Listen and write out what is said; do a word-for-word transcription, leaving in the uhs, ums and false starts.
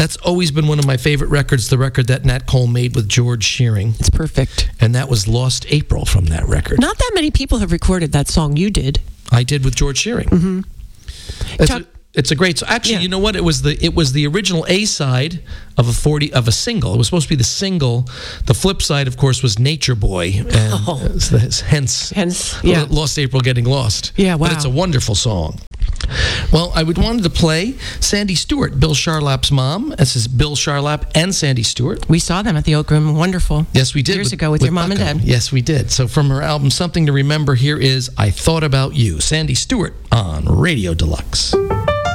That's always been one of my favorite records, the record that Nat Cole made with George Shearing. It's perfect. And that was Lost April from that record. Not that many people have recorded that song. You did. I did with George Shearing. Mm-hmm. It's, Talk- a, it's a great song. Actually, Yeah. you know what? It was the it was the original A side of a forty of a single. It was supposed to be the single. The flip side, of course, was Nature Boy, and Oh. uh, hence Hence, yeah. Lost April getting lost. Yeah, But wow. it's a wonderful song. Well, I would wanted to play Sandy Stewart, Bill Charlap's mom. This is Bill Charlap and Sandy Stewart. We saw them at the Oak Room. Wonderful. Yes, we did. Years ago with your mom and Bucko. dad. Yes, we did. So from her album, Something to Remember, here is I Thought About You. Sandy Stewart on Radio Deluxe.